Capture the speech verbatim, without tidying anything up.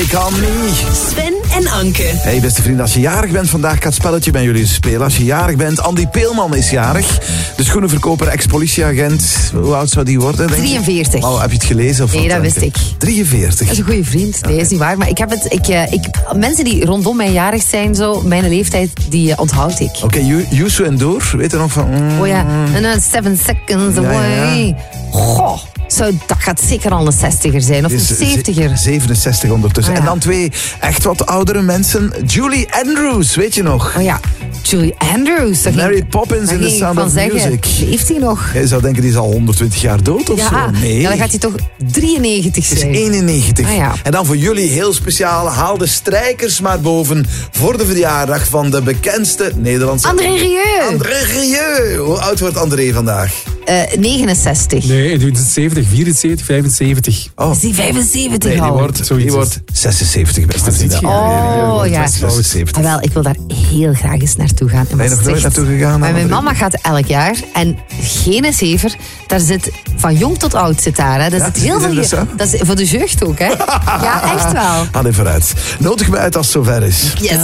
Take On Me. Sven en Anke. Hey beste vrienden, als je jarig bent, vandaag gaat het spelletje bij jullie spelen. Als je jarig bent, Andy Peelman is jarig. De schoenenverkoper, ex-politieagent. Hoe oud zou die worden, denk je? drieënveertig. Oh, heb je het gelezen? Of Nee, wat, dat Anke? wist ik. drieënveertig. Dat is een goede vriend. Nee, is niet waar. Maar ik heb het. Ik, eh, ik, mensen die rondom mij jarig zijn, zo, mijn leeftijd, die uh, onthoud ik. Oké, okay, Yusu en Door, weet je nog van... Mm, Oh ja, en dan seven seconds Ja, ja, away. ja. Goh, zo, dat gaat zeker al een zestiger zijn. Of een is ze- zeventiger. zevenenzestig ondertussen. Ah, ja. En dan twee echt wat oudere mensen. Julie Andrews, weet je nog? Oh ja, Julie Andrews. Dat Mary ging- Poppins daar in The ging ik Sound van of zeggen, Music. leeft hij nog? Je zou denken, die is al honderdtwintig jaar dood of Ja, zo. Nee. ja, dan gaat hij toch drieënnegentig Het is zijn. eenennegentig. Ah, ja. En dan voor jullie heel speciaal, haal de strijkers maar boven voor de verjaardag van de bekendste Nederlandse... André Rieu. André Rieu. Hoe oud wordt André vandaag? Eh, negenenzestig. Nee, in zeventig, vierenzeventig, vijfenzeventig. Oh, Is hij vijfenzeventig nee, die al? wordt, die Zoiets wordt zesenzeventig, beste Ah, vrienden. ziet je. André Rieu Oh, wordt ja. zesenzeventig. Ah, wel, ik wil daar heel graag eens naartoe gaan. in Ben je nog nooit Maastricht. naartoe gegaan? Maar mijn André? mama gaat elk jaar. En gene zever, daar zit van jong tot oud zit daar. Hè. Dat Ja, zit heel is veel. dat zo? Dat is voor de jeugd ook, hè? Ja, echt wel. Allee, vooruit. Nodig me uit als het zover is. Yes.